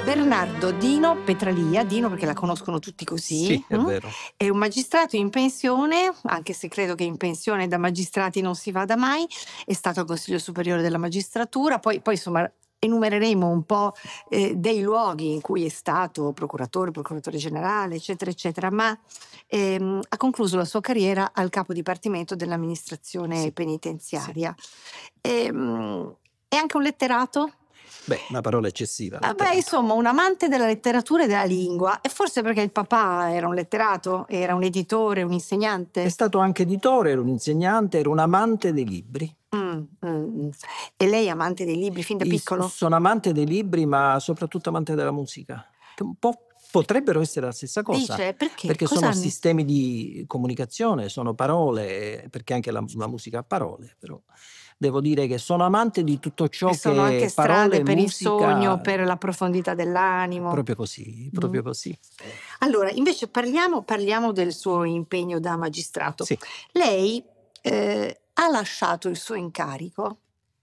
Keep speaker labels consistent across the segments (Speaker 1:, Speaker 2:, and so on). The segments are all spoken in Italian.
Speaker 1: Bernardo Dino Petralia, Dino perché la conoscono tutti così,
Speaker 2: Sì, è vero.
Speaker 1: è un magistrato in pensione, anche se credo che in pensione da magistrati non si vada mai, è stato al Consiglio Superiore della Magistratura, poi insomma enumereremo un po' dei luoghi in cui è stato procuratore generale, eccetera, eccetera, ma ha concluso la sua carriera al capo dipartimento dell'amministrazione
Speaker 2: Sì,
Speaker 1: penitenziaria. È anche un letterato?
Speaker 2: Beh, una parola eccessiva,
Speaker 1: Vabbè,
Speaker 2: letterato.
Speaker 1: insomma, un amante della letteratura e della lingua, e forse perché il papà era un letterato, era un editore, un
Speaker 2: È
Speaker 1: insegnante.
Speaker 2: stato anche editore, era un insegnante, era un amante dei libri.
Speaker 1: E lei amante dei libri fin da piccolo?
Speaker 2: Sono amante dei libri, ma soprattutto amante della musica, che un po' potrebbero essere la stessa cosa,
Speaker 1: Dice, perché?
Speaker 2: perché sono sistemi di comunicazione, sono parole, perché anche la musica ha parole, però devo dire che sono amante di tutto
Speaker 1: E
Speaker 2: ciò
Speaker 1: sono
Speaker 2: che
Speaker 1: anche
Speaker 2: è parole,
Speaker 1: strade per il sogno,
Speaker 2: musica,
Speaker 1: per la profondità dell'animo.
Speaker 2: proprio così,
Speaker 1: Mm.
Speaker 2: proprio così.
Speaker 1: Allora, invece parliamo del suo impegno da magistrato.
Speaker 2: Sì.
Speaker 1: Lei ha lasciato il suo incarico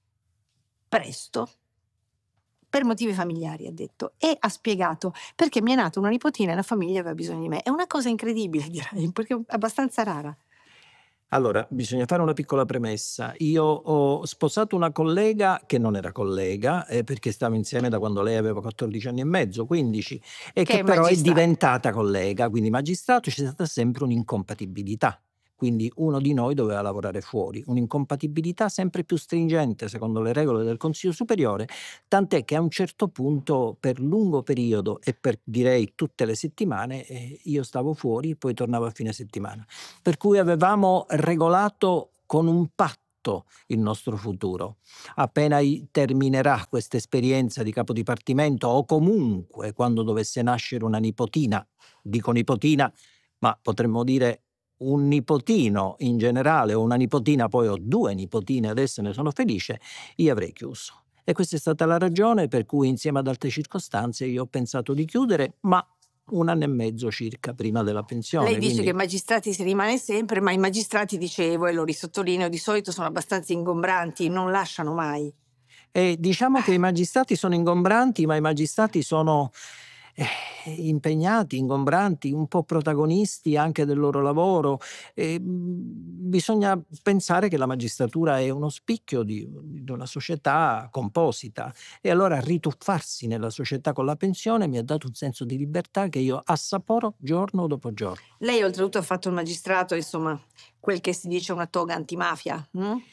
Speaker 1: presto per motivi familiari, ha detto, e ha spiegato: perché mi è nata una nipotina e la famiglia aveva bisogno di me. È una cosa incredibile, direi, perché è abbastanza rara.
Speaker 2: Allora, bisogna fare una piccola premessa. Io ho sposato una collega che non era collega, perché stavo insieme da quando lei aveva 14 anni e mezzo, 15, e
Speaker 1: Che
Speaker 2: che
Speaker 1: è
Speaker 2: però è
Speaker 1: magistrato.
Speaker 2: diventata collega, quindi magistrato, c'è stata sempre un'incompatibilità. Quindi uno di noi doveva lavorare fuori, un'incompatibilità sempre più stringente secondo le regole del Consiglio Superiore, tant'è che a un certo punto, per lungo periodo e per direi tutte le settimane, io stavo fuori e poi tornavo a fine settimana. Per cui avevamo regolato con un patto il nostro futuro. Appena terminerà questa esperienza di capo dipartimento o comunque quando dovesse nascere una nipotina, dico nipotina, ma potremmo dire un nipotino in generale o una nipotina, poi ho 2 nipotine, adesso ne sono felice, io avrei chiuso. E questa è stata la ragione per cui insieme ad altre circostanze io ho pensato di chiudere, ma 1 anno e mezzo circa prima della
Speaker 1: Lei
Speaker 2: pensione,
Speaker 1: dice che
Speaker 2: quindi
Speaker 1: i magistrati si rimane sempre, ma i magistrati, dicevo, e lo risottolineo, di solito sono abbastanza ingombranti, non lasciano mai.
Speaker 2: diciamo che i magistrati sono ingombranti, ma i magistrati sono, impegnati, ingombranti, un po' protagonisti anche del loro lavoro. Bisogna pensare che la magistratura è uno spicchio di una società composita e allora rituffarsi nella società con la pensione mi ha dato un senso di libertà che io assaporo giorno dopo giorno.
Speaker 1: Lei oltretutto ha fatto il magistrato, insomma, quel che si dice una toga antimafia.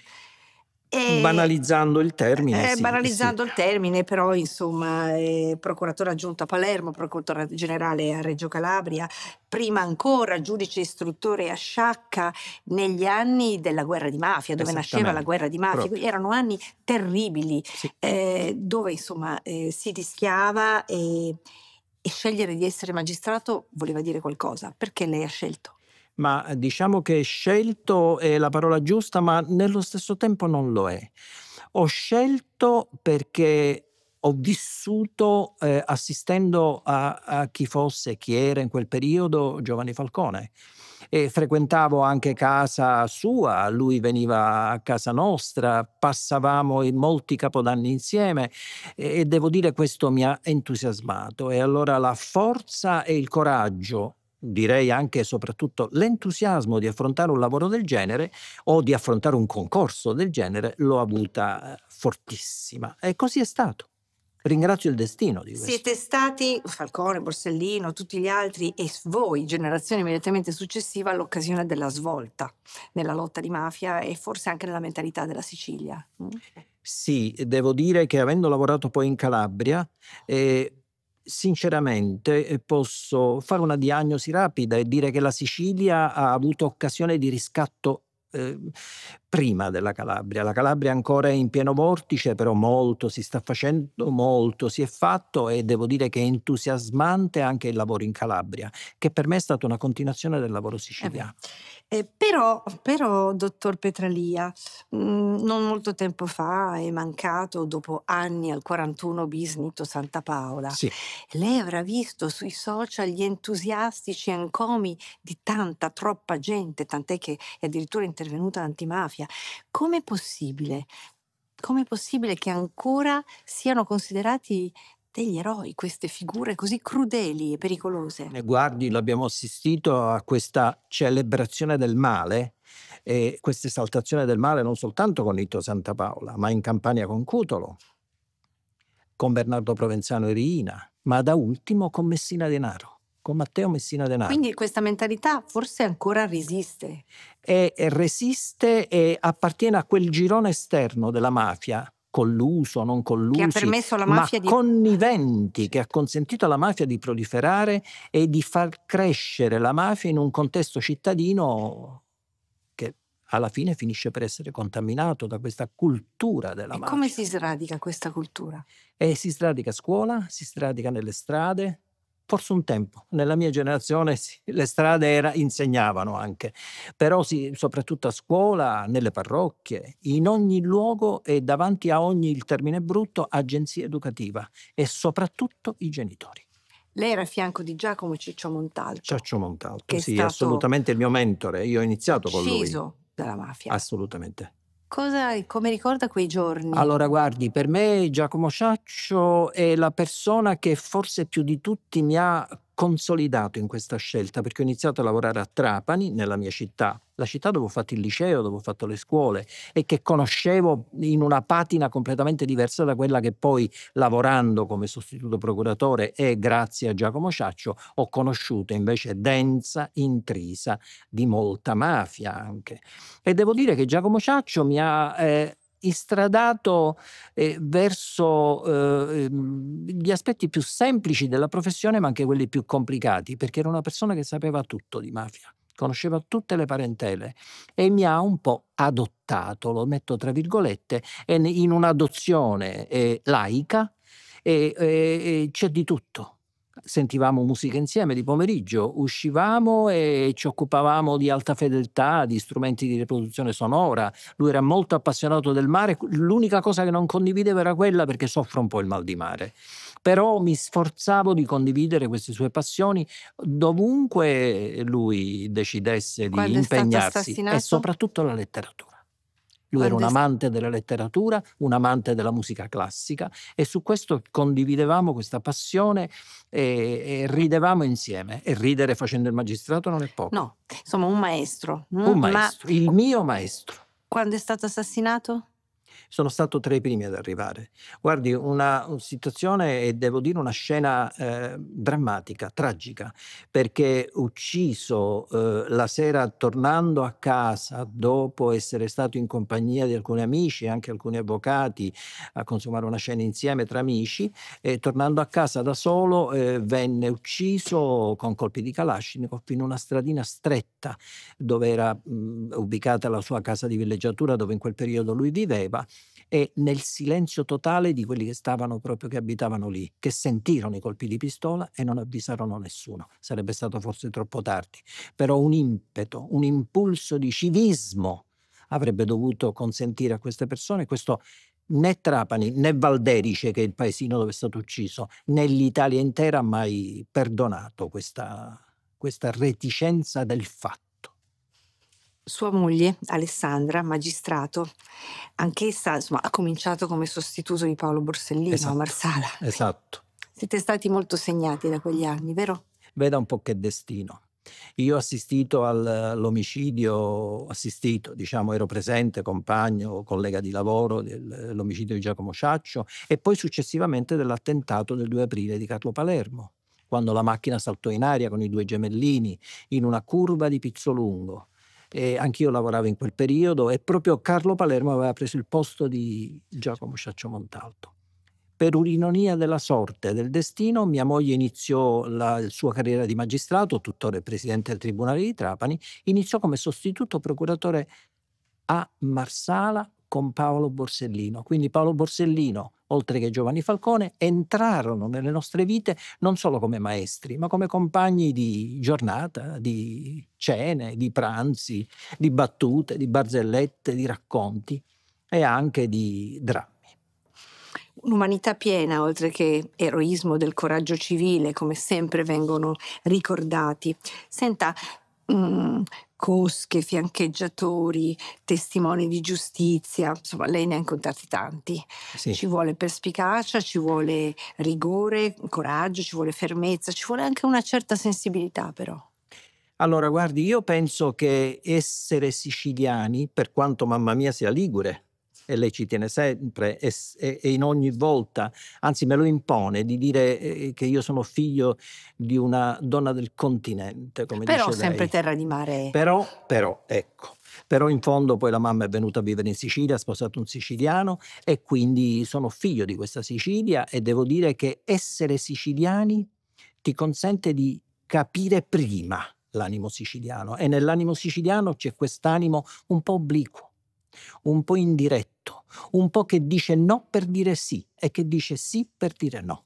Speaker 1: E,
Speaker 2: Banalizzando il termine, sì, sì.
Speaker 1: banalizzando il termine, però insomma, procuratore aggiunto a Palermo, procuratore generale a Reggio Calabria, prima ancora giudice istruttore a Sciacca negli anni della guerra di mafia, dove nasceva la
Speaker 2: Esattamente,
Speaker 1: guerra di mafia.
Speaker 2: proprio.
Speaker 1: Erano anni terribili,
Speaker 2: Sì.
Speaker 1: dove insomma si rischiava, e scegliere di essere magistrato voleva dire qualcosa. Perché lei ha scelto?
Speaker 2: Ma diciamo che scelto è la parola giusta, ma nello stesso tempo non lo è. Ho scelto perché ho vissuto, assistendo a chi fosse, chi era in quel periodo Giovanni Falcone e frequentavo anche casa sua, lui veniva a casa nostra, passavamo in molti capodanni insieme e devo dire questo mi ha entusiasmato e allora la forza e il coraggio, direi anche e soprattutto l'entusiasmo di affrontare un lavoro del genere o di affrontare un concorso del genere l'ho avuta, fortissima e così è stato. Ringrazio il destino di questo.
Speaker 1: Siete stati, Falcone, Borsellino, tutti gli altri, e voi, generazione immediatamente successiva, all'occasione della svolta nella lotta di mafia e forse anche nella mentalità della Sicilia.
Speaker 2: Sì, devo dire che avendo lavorato poi in Calabria, sinceramente, posso fare una diagnosi rapida e dire che la Sicilia ha avuto occasione di riscatto, prima della Calabria. La Calabria ancora è in pieno vortice, però molto si sta facendo, molto si è fatto e devo dire che è entusiasmante anche il lavoro in Calabria, che per me è stata una continuazione del lavoro
Speaker 1: Eh beh.
Speaker 2: siciliano.
Speaker 1: Però, dottor Petralia, non molto tempo fa è mancato, dopo anni, al 41 bis Nitto Santa Paola.
Speaker 2: Sì.
Speaker 1: Lei avrà visto sui social gli entusiastici encomi di tanta, troppa gente, tant'è che è addirittura intervenuta l'antimafia. Com'è possibile? Com'è possibile che ancora siano considerati degli eroi, queste figure così crudeli e pericolose.
Speaker 2: E guardi, l'abbiamo assistito a questa celebrazione del male e questa esaltazione del male non soltanto con Nitto Santapaola, ma in Campania con Cutolo, con Bernardo Provenzano e Riina, ma da ultimo con Messina Denaro, con Matteo Messina Denaro.
Speaker 1: Quindi questa mentalità forse ancora resiste.
Speaker 2: E resiste e appartiene a quel girone esterno della mafia, colluso, non
Speaker 1: Che ha
Speaker 2: collusi,
Speaker 1: permesso alla
Speaker 2: ma
Speaker 1: mafia di...
Speaker 2: conniventi, che ha consentito alla mafia di proliferare e di far crescere la mafia in un contesto cittadino che alla fine finisce per essere contaminato da questa cultura della
Speaker 1: E come
Speaker 2: mafia.
Speaker 1: si sradica questa cultura?
Speaker 2: E si sradica a scuola, si sradica nelle strade. Forse un tempo, nella mia generazione le strade insegnavano anche, però soprattutto a scuola, nelle parrocchie, in ogni luogo e davanti a ogni, il termine brutto, agenzia educativa e soprattutto i genitori.
Speaker 1: Lei era a fianco di Giacomo Ciccio Montalto,
Speaker 2: Ciaccio Montalto,
Speaker 1: che è
Speaker 2: sì,
Speaker 1: stato
Speaker 2: assolutamente il mio mentore, io ho iniziato con lui,
Speaker 1: ucciso dalla mafia.
Speaker 2: assolutamente.
Speaker 1: Come ricorda quei giorni?
Speaker 2: Allora guardi, per me Giacomo Ciaccio è la persona che forse più di tutti mi ha consolidato in questa scelta, perché ho iniziato a lavorare a Trapani, nella mia città, la città dove ho fatto il liceo, dove ho fatto le scuole e che conoscevo in una patina completamente diversa da quella che poi, lavorando come sostituto procuratore e grazie a Giacomo Ciaccio, ho conosciuto invece densa, intrisa di molta mafia anche. E devo dire che Giacomo Ciaccio mi ha istradato verso gli aspetti più semplici della professione, ma anche quelli più complicati, perché era una persona che sapeva tutto di mafia, conosceva tutte le parentele e mi ha un po' adottato, lo metto tra virgolette, in un'adozione laica e c'è di tutto. Sentivamo musica insieme di pomeriggio, uscivamo e ci occupavamo di alta fedeltà, di strumenti di riproduzione sonora. Lui era molto appassionato del mare, l'unica cosa che non condivideva era quella perché soffre un po' il mal di mare. Però mi sforzavo di condividere queste sue passioni dovunque lui decidesse di
Speaker 1: Quando è stato
Speaker 2: impegnarsi e
Speaker 1: assassinato?
Speaker 2: soprattutto la letteratura. Lui era un
Speaker 1: Quando è
Speaker 2: amante della letteratura, un amante della musica classica e su questo condividevamo questa passione e ridevamo insieme. E ridere facendo il magistrato non è poco.
Speaker 1: No, insomma un maestro.
Speaker 2: Un
Speaker 1: Ma
Speaker 2: maestro, il mio maestro.
Speaker 1: quando è stato assassinato?
Speaker 2: Sono stato tra i primi ad arrivare. Guardi, una situazione e devo dire una scena drammatica, tragica, perché ucciso la sera tornando a casa dopo essere stato in compagnia di alcuni amici e anche alcuni avvocati a consumare una cena insieme tra amici, tornando a casa da solo venne ucciso con colpi di Kalashnikov in una stradina stretta dove era ubicata la sua casa di villeggiatura dove in quel periodo lui viveva e nel silenzio totale di quelli che abitavano lì, che sentirono i colpi di pistola e non avvisarono nessuno. Sarebbe stato forse troppo tardi, però un impeto, un impulso di civismo avrebbe dovuto consentire a queste persone questo. Né Trapani né Valderice, che è il paesino dove è stato ucciso, né l'Italia intera ha mai perdonato questa reticenza del fatto.
Speaker 1: Sua moglie, Alessandra, magistrato, anch'essa insomma, ha cominciato come sostituto di Paolo Borsellino a
Speaker 2: Esatto,
Speaker 1: Marsala.
Speaker 2: esatto.
Speaker 1: Siete stati molto segnati da quegli anni, vero?
Speaker 2: Veda un po' che destino. Io ho assistito all'omicidio, diciamo, ero presente, compagno, collega di lavoro dell'omicidio di Giacomo Ciaccio e poi successivamente dell'attentato del 2 aprile di Carlo Palermo, quando la macchina saltò in aria con i 2 gemellini in una curva di Pizzolungo. E anch'io lavoravo in quel periodo e proprio Carlo Palermo aveva preso il posto di Giacomo Ciaccio Montalto. Per un'ironia della sorte e del destino, mia moglie iniziò la sua carriera di magistrato, tuttora è presidente del Tribunale di Trapani, iniziò come sostituto procuratore a Marsala con Paolo Borsellino. Quindi Paolo Borsellino, oltre che Giovanni Falcone, entrarono nelle nostre vite non solo come maestri, ma come compagni di giornata, di cene, di pranzi, di battute, di barzellette, di racconti e anche di drammi.
Speaker 1: Un'umanità piena, oltre che eroismo del coraggio civile, come sempre vengono ricordati. Senta, cosche, fiancheggiatori, testimoni di giustizia, insomma lei ne ha incontrati tanti.
Speaker 2: Sì.
Speaker 1: Ci vuole perspicacia, ci vuole rigore, coraggio, ci vuole fermezza, ci vuole anche una certa sensibilità però.
Speaker 2: Allora guardi, io penso che essere siciliani, per quanto mamma mia sia ligure, e lei ci tiene sempre e in ogni volta, anzi me lo impone di dire, che io sono figlio di una donna del continente, come
Speaker 1: Però
Speaker 2: dice
Speaker 1: sempre
Speaker 2: lei.
Speaker 1: terra di mare.
Speaker 2: Però ecco, però in fondo poi la mamma è venuta a vivere in Sicilia, ha sposato un siciliano e quindi sono figlio di questa Sicilia e devo dire che essere siciliani ti consente di capire prima l'animo siciliano e nell'animo siciliano c'è quest'animo un po' obliquo, un po' indiretto, un po' che dice no per dire sì e che dice sì per dire no.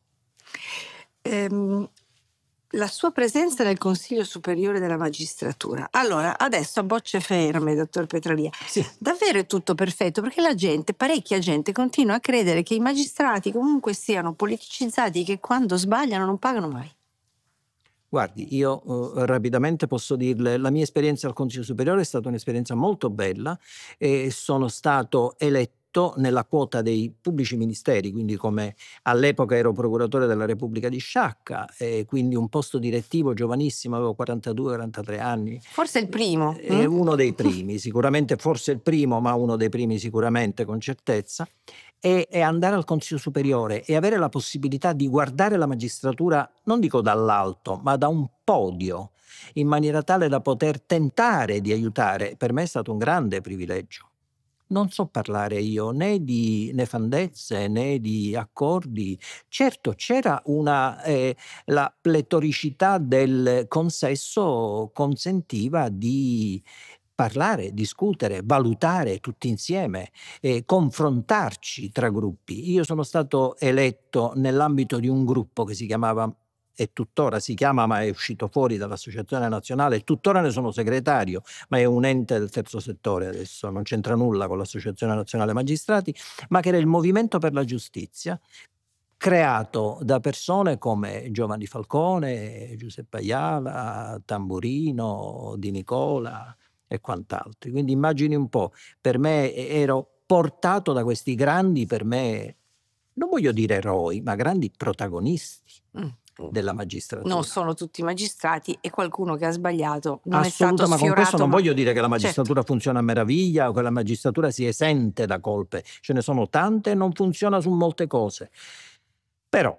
Speaker 1: La sua presenza nel Consiglio Superiore della Magistratura. Allora, adesso a bocce ferme, dottor Petralia,
Speaker 2: Sì.
Speaker 1: davvero è tutto perfetto perché la gente, parecchia gente, continua a credere che i magistrati comunque siano politicizzati, che quando sbagliano non pagano mai.
Speaker 2: Guardi, io rapidamente posso dirle, la mia esperienza al Consiglio Superiore è stata un'esperienza molto bella e sono stato eletto nella quota dei pubblici ministeri, quindi come all'epoca ero procuratore della Repubblica di Sciacca, e quindi un posto direttivo giovanissimo, avevo 42-43 anni.
Speaker 1: Forse il primo.
Speaker 2: È uno dei primi, sicuramente, forse il primo, ma uno dei primi sicuramente, con certezza. E andare al Consiglio Superiore e avere la possibilità di guardare la magistratura, non dico dall'alto, ma da un podio, in maniera tale da poter tentare di aiutare, per me è stato un grande privilegio. Non so parlare io né di nefandezze né di accordi. Certo, c'era la pletoricità del consesso consentiva di parlare, discutere, valutare tutti insieme, confrontarci tra gruppi. Io sono stato eletto nell'ambito di un gruppo che si chiamava e tuttora si chiama, ma è uscito fuori dall'Associazione Nazionale, e tuttora ne sono segretario, ma è un ente del terzo settore adesso, non c'entra nulla con l'Associazione Nazionale Magistrati, ma che era il Movimento per la Giustizia, creato da persone come Giovanni Falcone, Giuseppe Ayala, Tamburino, Di Nicola e quant'altri. Quindi immagini un po', per me ero portato da questi grandi, per me, non voglio dire eroi, ma grandi protagonisti della magistratura.
Speaker 1: Non sono tutti magistrati e qualcuno che ha sbagliato non è stato
Speaker 2: Assoluta, ma con questo
Speaker 1: sfiorato.
Speaker 2: non
Speaker 1: ma-
Speaker 2: voglio dire che la
Speaker 1: Certo.
Speaker 2: magistratura funziona a meraviglia o che la magistratura sia esente da colpe. Ce ne sono tante e non funziona su molte cose. Però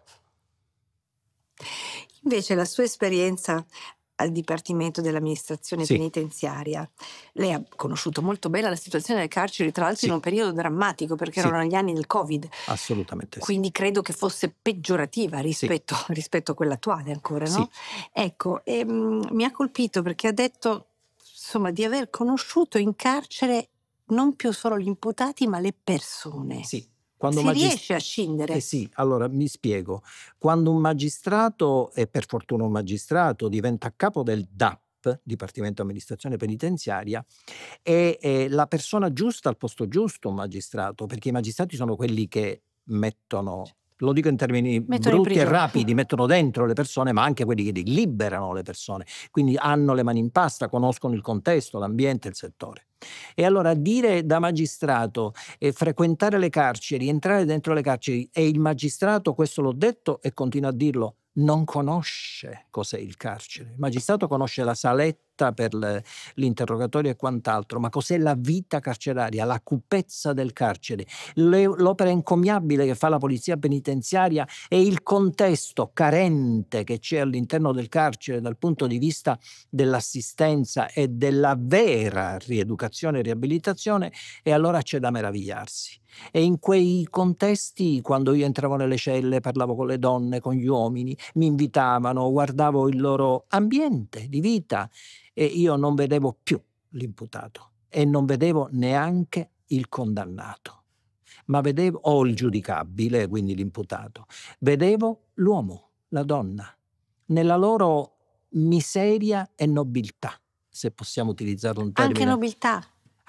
Speaker 1: Invece la sua esperienza al Dipartimento dell'Amministrazione
Speaker 2: Sì.
Speaker 1: penitenziaria, lei ha conosciuto molto bene la situazione delle carceri, tra l'altro
Speaker 2: Sì.
Speaker 1: in un periodo drammatico perché
Speaker 2: Sì.
Speaker 1: erano gli anni del Covid,
Speaker 2: assolutamente sì.
Speaker 1: quindi credo che fosse peggiorativa rispetto a quella attuale ancora, no?
Speaker 2: Sì.
Speaker 1: Ecco, mi ha colpito perché ha detto, insomma, di aver conosciuto in carcere non più solo gli imputati ma le persone.
Speaker 2: Sì. Quando
Speaker 1: Si riesce a scindere?
Speaker 2: sì, allora mi spiego. Quando un magistrato, e per fortuna un magistrato, diventa a capo del DAP, Dipartimento Amministrazione Penitenziaria, è la persona giusta al posto giusto, un magistrato, perché i magistrati sono quelli che mettono, lo dico in termini
Speaker 1: Mettono in
Speaker 2: brutti e
Speaker 1: prigione.
Speaker 2: rapidi, mettono dentro le persone, ma anche quelli che liberano le persone. Quindi hanno le mani in pasta, conoscono il contesto, l'ambiente, il settore. E allora dire da magistrato, frequentare le carceri, entrare dentro le carceri, e il magistrato, questo l'ho detto e continuo a dirlo, non conosce cos'è il carcere. Il magistrato conosce la saletta per l'interrogatorio e quant'altro, ma cos'è la vita carceraria, la cupezza del carcere, l'opera encomiabile che fa la polizia penitenziaria e il contesto carente che c'è all'interno del carcere dal punto di vista dell'assistenza e della vera rieducazione e riabilitazione, e allora c'è da meravigliarsi. E in quei contesti, quando io entravo nelle celle, parlavo con le donne, con gli uomini, mi invitavano, guardavo il loro ambiente di vita e io non vedevo più l'imputato e non vedevo neanche il condannato, ma vedevo, o il giudicabile, quindi l'imputato, vedevo l'uomo, la donna, nella loro miseria e nobiltà, se possiamo utilizzare un termine.
Speaker 1: Anche nobiltà.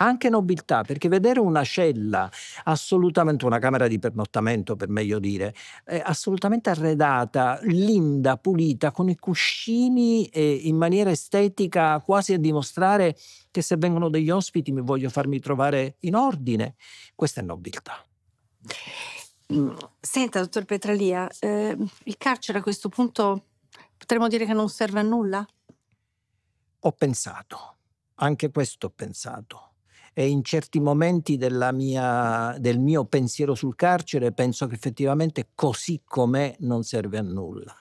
Speaker 2: anche nobiltà, perché vedere una cella assolutamente, una camera di pernottamento per meglio dire, assolutamente arredata, linda, pulita, con i cuscini in maniera estetica, quasi a dimostrare che se vengono degli ospiti mi voglio farmi trovare in ordine, questa è nobiltà.
Speaker 1: Senta, dottor Petralia, il carcere a questo punto potremmo dire che non serve a nulla?
Speaker 2: Ho pensato, anche questo ho pensato. E in certi momenti del mio pensiero sul carcere penso che effettivamente così com'è non serve a nulla.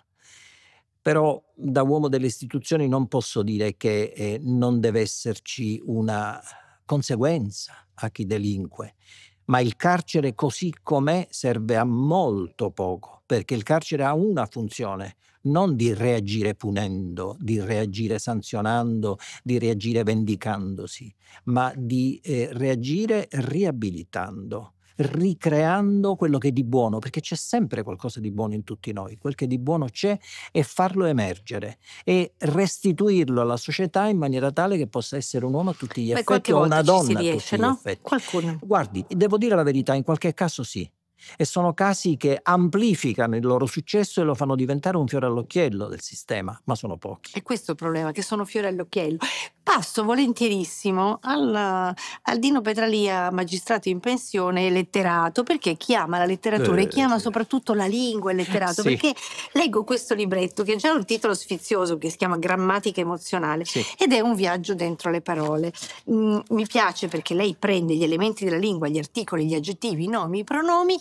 Speaker 2: Però da uomo delle istituzioni non posso dire che non deve esserci una conseguenza a chi delinque, ma il carcere così com'è serve a molto poco, perché il carcere ha una funzione, non di reagire punendo, di reagire sanzionando, di reagire vendicandosi, ma di reagire riabilitando, ricreando quello che è di buono, perché c'è sempre qualcosa di buono in tutti noi, quel che di buono c'è, e farlo emergere e restituirlo alla società in maniera tale che possa essere un uomo a tutti gli
Speaker 1: Beh,
Speaker 2: effetti
Speaker 1: qualche
Speaker 2: o
Speaker 1: volta
Speaker 2: una
Speaker 1: ci si
Speaker 2: donna a
Speaker 1: riesce,
Speaker 2: tutti gli
Speaker 1: no?
Speaker 2: effetti.
Speaker 1: Qualcuno.
Speaker 2: Guardi, devo dire la verità, in qualche caso sì. E sono casi che amplificano il loro successo e lo fanno diventare un fiore all'occhiello del sistema, ma sono pochi.
Speaker 1: È questo il problema, che sono fiore all'occhiello. Passo volentierissimo al Dino Petralia, magistrato in pensione e letterato, perché chi ama la letteratura e chi ama soprattutto la lingua e il letterato,
Speaker 2: Sì.
Speaker 1: perché leggo questo libretto che ha già un titolo sfizioso che si chiama Grammatica emozionale
Speaker 2: Sì.
Speaker 1: ed è un viaggio dentro le parole. Mi piace perché lei prende gli elementi della lingua, gli articoli, gli aggettivi, i nomi, i pronomi,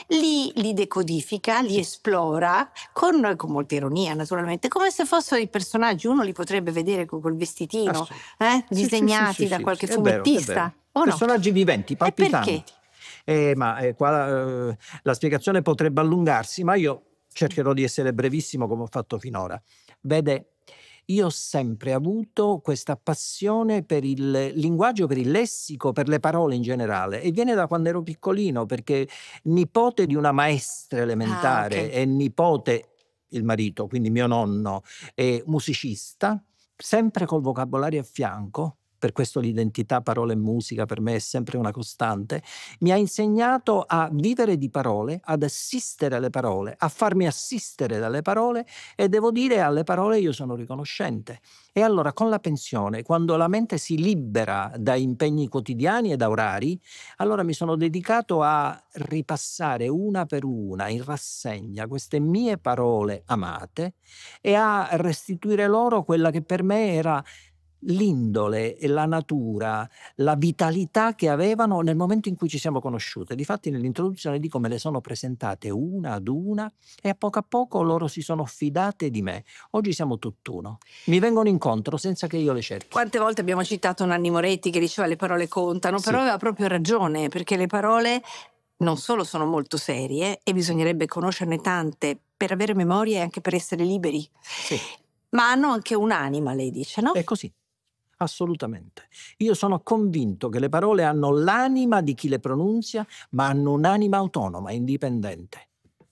Speaker 1: li decodifica, li
Speaker 2: Sì.
Speaker 1: esplora con molta ironia naturalmente, come se fossero i personaggi, uno li potrebbe vedere con quel vestitino,
Speaker 2: Sì,
Speaker 1: disegnati
Speaker 2: sì,
Speaker 1: da
Speaker 2: sì,
Speaker 1: qualche
Speaker 2: sì, è vero, è
Speaker 1: fumettista,
Speaker 2: vero.
Speaker 1: o no?
Speaker 2: Personaggi viventi,
Speaker 1: E perché?
Speaker 2: palpitanti. Ma qua la spiegazione potrebbe allungarsi, ma io cercherò di essere brevissimo come ho fatto finora. Vede, io ho sempre avuto questa passione per il linguaggio, per il lessico, per le parole in generale, e viene da quando ero piccolino, perché nipote di una maestra elementare
Speaker 1: ok.
Speaker 2: e nipote, il marito, quindi mio nonno, è musicista, sempre col vocabolario a fianco, per questo l'identità parola e musica per me è sempre una costante, mi ha insegnato a vivere di parole, ad assistere alle parole, a farmi assistere dalle parole, e devo dire alle parole io sono riconoscente. E allora con la pensione, quando la mente si libera da impegni quotidiani e da orari, allora mi sono dedicato a ripassare una per una in rassegna queste mie parole amate e a restituire loro quella che per me era l'indole e la natura, la vitalità che avevano nel momento in cui ci siamo conosciute. Difatti nell'introduzione dico me le sono presentate una ad una e a poco loro si sono fidate di me. Oggi siamo tutt'uno. Mi vengono incontro senza che io le cerchi.
Speaker 1: Quante volte abbiamo citato Nanni Moretti che diceva le parole contano,
Speaker 2: Sì.
Speaker 1: però aveva proprio ragione, perché le parole non solo sono molto serie e bisognerebbe conoscerne tante per avere memoria e anche per essere liberi,
Speaker 2: Sì.
Speaker 1: ma hanno anche un'anima, lei dice, no?
Speaker 2: È così. Assolutamente. Io sono convinto che le parole hanno l'anima di chi le pronunzia, ma hanno un'anima autonoma, indipendente.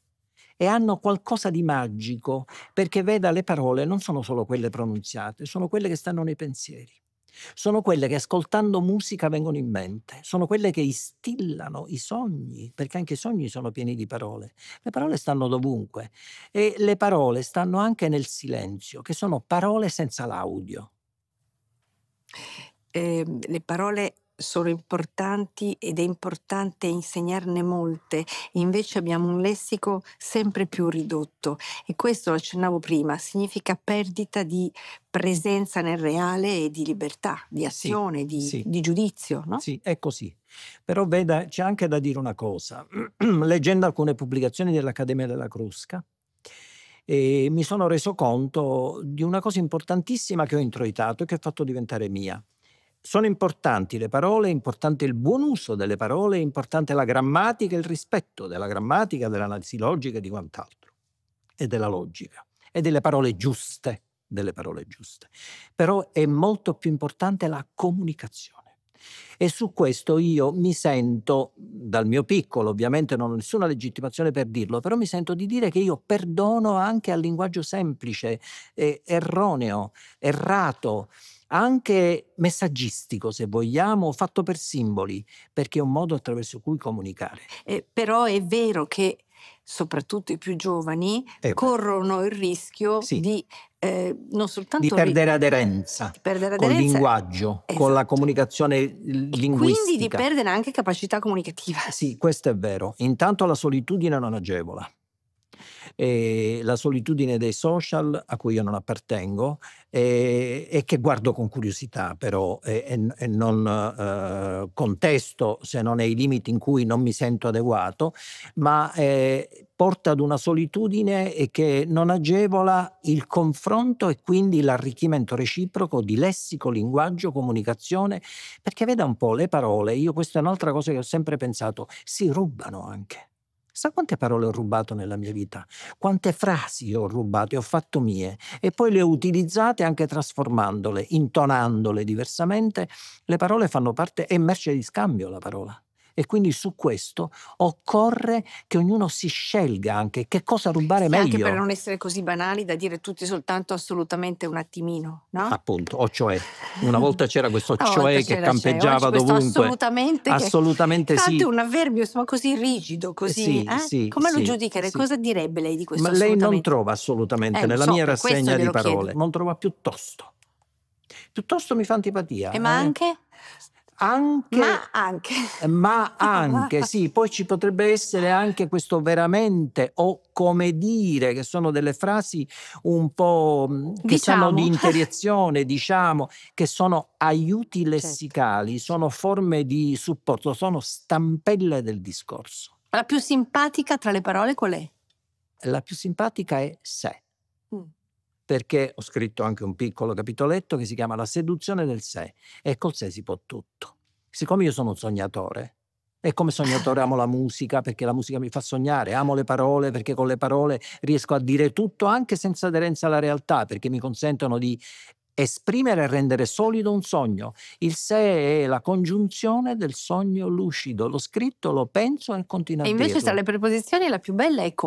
Speaker 2: E hanno qualcosa di magico, perché veda, le parole non sono solo quelle pronunziate, sono quelle che stanno nei pensieri. Sono quelle che ascoltando musica vengono in mente, sono quelle che instillano i sogni, perché anche i sogni sono pieni di parole. Le parole stanno dovunque e le parole stanno anche nel silenzio, che sono parole senza l'audio.
Speaker 1: Le parole sono importanti ed è importante insegnarne molte, invece abbiamo un lessico sempre più ridotto e questo, lo accennavo prima, significa perdita di presenza nel reale e di libertà, di
Speaker 2: Sì,
Speaker 1: azione,
Speaker 2: sì.
Speaker 1: di giudizio, no?
Speaker 2: Sì, è così. Però veda, c'è anche da dire una cosa. Leggendo alcune pubblicazioni dell'Accademia della Crusca, mi sono reso conto di una cosa importantissima che ho introitato e che ho fatto diventare mia. Sono importanti le parole, è importante il buon uso delle parole, è importante la grammatica, il rispetto della grammatica, dell'analisi logica e di quant'altro, e della logica, e delle parole giuste, Però è molto più importante la comunicazione. E su questo io mi sento, dal mio piccolo, ovviamente non ho nessuna legittimazione per dirlo, però mi sento di dire che io perdono anche al linguaggio semplice, erroneo, errato, anche messaggistico se vogliamo, fatto per simboli, perché è un modo attraverso cui comunicare.
Speaker 1: Però è vero che soprattutto i più giovani
Speaker 2: Beh,
Speaker 1: corrono il rischio
Speaker 2: sì,
Speaker 1: di non
Speaker 2: di
Speaker 1: soltanto
Speaker 2: perdere aderenza
Speaker 1: di perdere
Speaker 2: col
Speaker 1: aderenza,
Speaker 2: linguaggio, con la
Speaker 1: esatto,
Speaker 2: comunicazione
Speaker 1: e quindi di
Speaker 2: linguistica.
Speaker 1: perdere anche capacità comunicativa.
Speaker 2: Sì, questo è vero. Intanto la solitudine non agevola. La solitudine dei social, a cui io non appartengo, e che guardo con curiosità però, e non, contesto se non nei limiti in cui non mi sento adeguato, ma, porta ad una solitudine, che non agevola il confronto e quindi l'arricchimento reciproco di lessico, linguaggio, comunicazione, perché veda un po' le parole, io questa è un'altra cosa che ho sempre pensato, si rubano anche. Sa quante parole ho rubato nella mia vita? Quante frasi ho rubato e ho fatto mie e poi le ho utilizzate anche trasformandole, intonandole diversamente. Le parole fanno parte, è merce di scambio la parola. E quindi su questo occorre che ognuno si scelga anche che cosa rubare
Speaker 1: Sì, anche per
Speaker 2: meglio.
Speaker 1: non essere così banali da dire tutti soltanto assolutamente un attimino, no?
Speaker 2: Appunto, o cioè. Una volta c'era questo
Speaker 1: Una volta
Speaker 2: cioè che
Speaker 1: c'era oggi
Speaker 2: campeggiava
Speaker 1: questo
Speaker 2: dovunque.
Speaker 1: assolutamente che
Speaker 2: Assolutamente
Speaker 1: tanto è
Speaker 2: sì.
Speaker 1: un avverbio insomma così rigido, così,
Speaker 2: Sì, sì,
Speaker 1: come lo
Speaker 2: sì,
Speaker 1: giudicherei?
Speaker 2: sì.
Speaker 1: Cosa direbbe lei di
Speaker 2: Ma
Speaker 1: questo
Speaker 2: lei non
Speaker 1: assolutamente?
Speaker 2: trova assolutamente
Speaker 1: Lo
Speaker 2: nella
Speaker 1: so,
Speaker 2: mia
Speaker 1: per questo
Speaker 2: rassegna di
Speaker 1: glielo
Speaker 2: parole,
Speaker 1: chiedo.
Speaker 2: non trova piuttosto. Piuttosto mi fa
Speaker 1: Ma
Speaker 2: antipatia,
Speaker 1: anche?
Speaker 2: Anche ma anche, sì, poi ci potrebbe essere anche questo veramente o come dire, che sono delle frasi un po', che sanno di
Speaker 1: Diciamo.
Speaker 2: interiezione, diciamo, che sono aiuti
Speaker 1: Certo.
Speaker 2: lessicali, sono forme di supporto, sono stampelle del discorso.
Speaker 1: La più simpatica tra le parole qual è?
Speaker 2: La più simpatica è sé.
Speaker 1: Mh.
Speaker 2: Perché ho scritto anche un piccolo capitoletto che si chiama La seduzione del sé, e col sé si può tutto. Siccome io sono un sognatore, e come sognatore amo la musica perché la musica mi fa sognare, amo le parole perché con le parole riesco a dire tutto anche senza aderenza alla realtà, perché mi consentono di esprimere e rendere solido un sogno. Il sé è la congiunzione del sogno lucido, l'ho scritto, lo penso e continuo
Speaker 1: E
Speaker 2: a
Speaker 1: invece tra
Speaker 2: dirlo.
Speaker 1: le preposizioni la più bella è